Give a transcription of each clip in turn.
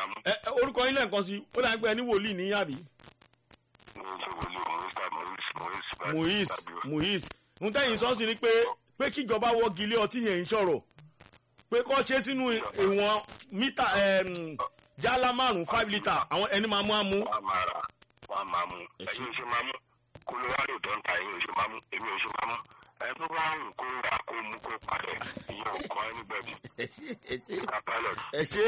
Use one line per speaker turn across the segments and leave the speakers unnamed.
orúkọ yín lẹ́ẹ̀kan sí ó dà ń pẹ́ ní wòlíì ní àbí. Muiz ń tẹ́yìn sọ́ọ̀sì ni pé kíjọba wọ́gi ilé ọtí yẹn ń sọ̀rọ̀ pé kọ́ ṣe sínú ìwọ̀n mítà jálá 5 litre àwọn ẹni máa mú àmú.
wọ́n máa mú ẹ̀yin ò ṣe máa mú Colorado tó ń ta ẹ̀yin ò ṣe máa mú èmi ò ṣe máa mú ẹ̀ tó bá rìn kó rà kó mú kó padà ìyẹn ò kọ́ anybody.
ẹ ṣe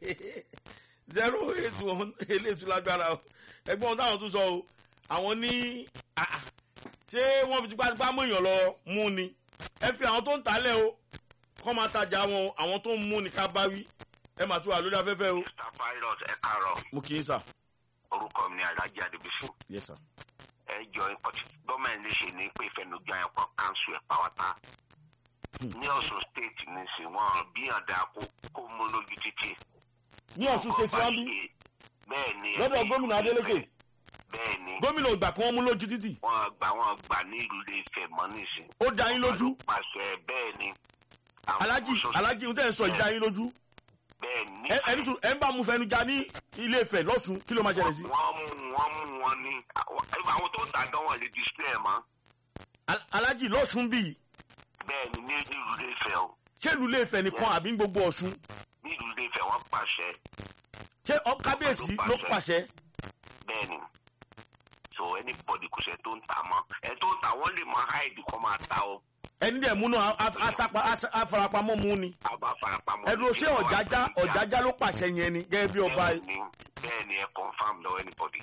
081 eléyìí lágbára o ẹgbọ́n táwọn tún sọ o àwọn ní ṣé wọ́n fi tipátipá mú èèyàn lọ mú ni ẹ fi àwọn tó ń talẹ̀ o kọ́ máa tajà wọn àwọn tó ń mú ni ká bá wí ẹ máa tún wà lórí afẹ́fẹ́ o.
Mr. Pilot ẹ káàárọ̀.
mo kì í sà.
orúkọ mi ni Alhaji Adébísí.
Yes sir.
ẹ jọ ìpọ̀tí gọ́ọ̀mẹ̀ntì lè ṣe ní pé ìfẹnugba ẹ̀kọ́ kanṣu ẹ̀ pàwọ́tà. ní Ọ̀ṣun state ní sìn wọ́n bí ọ̀dà kó mú lójú títì.
ní Ọ̀ṣun state wọ́n bí.
bẹ́ẹ̀ ni
lọ́dọ̀ gómìnà Adélékè.
bẹ́ẹ̀ ni
gómìnà ìgbà kan wọ́n mú lójú títì.
wọ́n gbà ní ìlú Ilé-Ifẹ̀ mọ́ nísìn.
ó dá yín lójú.
pàṣẹ bẹ́ẹ̀ ni.
Alhaji ń tẹ́ ẹ sọ ìdá yín lójú.
bẹ́ẹ̀ni.
ẹni sùn ẹ ń bá mu fẹnu já ní Ilé-Ifẹ̀ lọ́sùn kí ló máa ṣẹlẹ̀ sí.
wọ́n mú wọn ní àwọn tó ń ta gan wọn lè display ẹ̀ mọ́.
Alhaji lọ́sùn bíi.
bẹ́ẹ̀ni ní ìlú Ilé-Ifẹ̀ o.
ṣé ìlú Ilé-Ifẹ̀ nìkan àbí gbogbo Ọ̀ṣun.
ní ìlú Ilé-Ifẹ̀ wọ́n pàṣẹ.
ṣé kábíyèsí ló pàṣẹ.
bẹ́ẹ̀ni so anybody kò sẹ́ tó ń ta mọ́ ẹ tó ń ta wọ́n lè mọ hide kọ́ máa ta o.
ẹni dẹ̀ múnú afarapamọ́ mú ni. ẹ̀dùn ṣé ọ̀jájá ló pàṣẹ yẹn ni gẹ́gẹ́ bí ọba.
bẹ́ẹ̀ ni ẹ confam lọ anybody.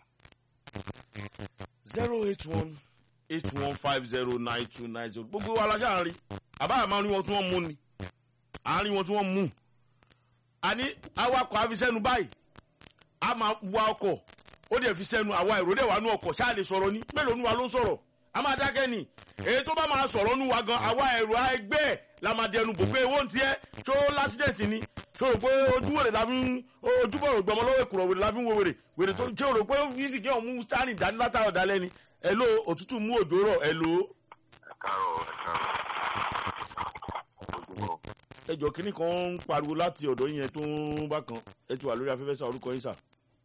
08181509290 gbogbo wa lajá àárín àbáyà máa rí wọn tí wọ́n mú ni àárín wọn tí wọ́n mú. àní awakọ̀ àfisẹ́nu báyìí a máa wa ọkọ̀ ó dẹ̀ fi sẹ́nu àwa èrò dẹ̀ wà nú ọkọ̀ ṣáà lè sọ̀rọ̀ ni mélòó nu wa ló ń sọ̀rọ̀ a máa dákẹ́ ni èyí tó bá máa sọ̀rọ̀ nu wa gan àwa èrò ẹgbẹ́ ẹ̀ la máa dẹnu bò pé owó ń tiẹ́ tó lásìdẹ̀ntì ni tó rò pé ojúbọ̀rọ̀ gbọmọ lọ́wọ́ èkùrọ̀ wèrè la fi ń wo wèrè tó tí ó rò pé yíṣì kí òun mú sáré dání látàrọ̀ dalẹ́ ni ẹ̀lò òtútù mú òjò rọ̀ ẹ̀lò. ẹjọ́ kínní kan ń pariwo láti ọ̀dọ̀ yẹn tó ń bá kan ẹ ti wà lórí afẹ́fẹ́ sá orúkọ yín sà.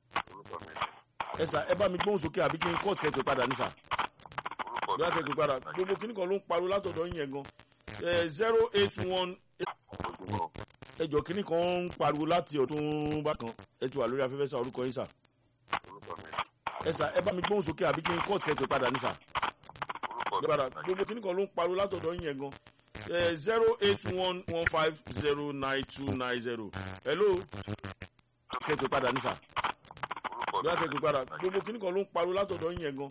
ẹ sà ẹ bá mi gbóhùn sókè àbí kí n kọ́ọ̀tù kẹ́kẹ́ padà ní sà. bí a kẹ́kẹ́ padà gbogbo kínní kan ló ń pariwo láti ọ̀dọ̀ yẹn gan. 081 ẹjọ́ kínní kan ń pariwo láti ọ̀dọ̀ tó ń bá kan ẹ ti wà lórí afẹ́fẹ́ sá orúkọ yín sà. ẹ sà ẹ bá mi gbóhùn sókè àbí kí n kọ́ọ̀tù kẹ́kẹ́ padà ní sà. gbogbo kínní kan ló ń pariwo láti ọ̀dọ̀ yẹn gan. 08115099290 hello kẹ́kẹ́ padà ní sà. bí a kẹ́kẹ́ padà gbogbo kínní kan ló ń pariwo láti ọ̀dọ̀ yẹn gan.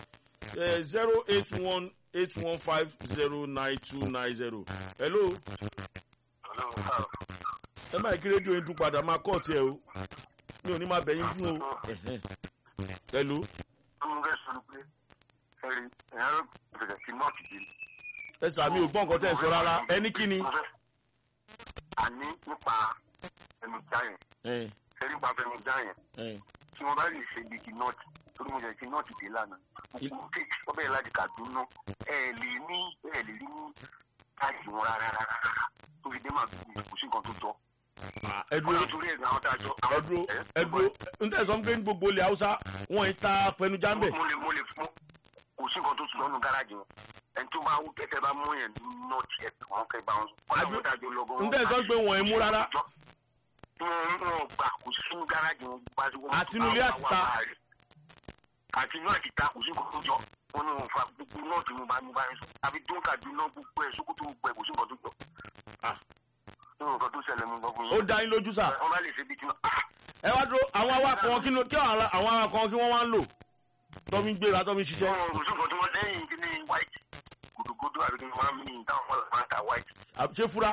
08181509290 hello. ẹ máa kí rédíò yín tún padà máa kọ́ ọ̀tí ẹ o mi ò ní máa bẹ̀yìn fún o. hello. ẹ sàmì ò gbọ́ nǹkan tẹ́ ẹ sọ rárá ẹni kí ni.
àní nípa ẹnujá yẹn ẹni nípa ẹnujá yẹn tí wọ́n bá lè ṣe ibi kí nọ́ọ̀tì torí mo jẹ́ kí nọ́ọ̀tì dé lánàá gbogbo kéèkì ọbẹ̀ yẹn láti Kaduna ẹ lè rí ní káàdì wọn rárá tó fi dé màá kò sí nǹkan tó tọ́.
ẹdúró n tẹ́ sọ pé ní gbogbo ilẹ̀ Haúsá wọ́n ń ta fẹnujá ń bẹ̀.
mo lè fún kò sí nǹkan tó tún lọ́nu gáràjì wọn ẹni tó bá wú kẹ́kẹ́ bá mú yẹn nọ́ọ̀tì ẹ̀ wọ́n kẹ́ bá wọn.
n tẹ́ sọ pé wọ́n ń mú rárá.
wọn gbà kò sí nínú gáràjì wọn.
àtinúlé àtìta.
àtinú àtìta kò sí nǹkan tó jọ wọn ní wọn fa gbogbo nọ́ọ̀tì mo bá yẹn sọ àbí tó ń Kaduna gbogbo ẹ̀ Sókótó gbogbo ẹ̀ kò sí nǹkan tó jọ. nǹkan tó ṣẹlẹ̀ mú gbọ́gbọ́n yẹn.
ó dá yín lójú sà.
wọ́n bá lè ṣe bí tí wọ́n.
ẹ wá dúró àwọn awakọ̀ wọn kí àwọn awakọ̀ wọn kí wọ́n wá ń lò tọ́mí gbéra tọ́mí ṣiṣẹ́.
kò sí nǹkan tí wọ́n lẹ́yìn kí ní white gòdògòdò àbí kí wọ́n mí táwọn máa ń ta white.
ṣé fura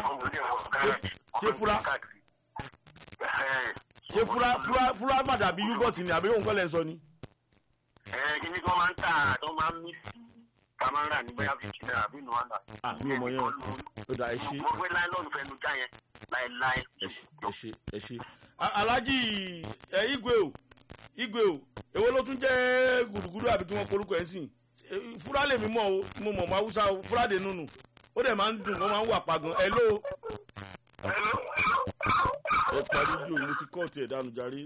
fura màdàbí yúgọ̀tì ni àbí òun kọ́lẹ̀ ń sọ ni.
kí ni kí wọ́n máa ń tà tó máa ń mí sí kamara ní bẹ́ẹ̀ fi ṣe àbí nù wàndà.
mi ò mọ yẹn o da ẹ ṣe.
mo fẹ́ láìlọ́ọ̀nù fẹnu já yẹn láìláì.
ẹ ṣe Alhaji igwe o èwo ló tún jẹ́ gùdùgùdù àbí kí wọ́n polúkọ ẹ̀ sìn fúra lèmi mọ̀ o mo mọ̀ mọ́ Haúsá fúra dè nùnù ó dẹ̀ máa ń dùn wọ́n máa ń wà pa gan ẹ ló. ẹ parí jù mo ti kọ́ọ̀tì ẹ̀ dànù jàre.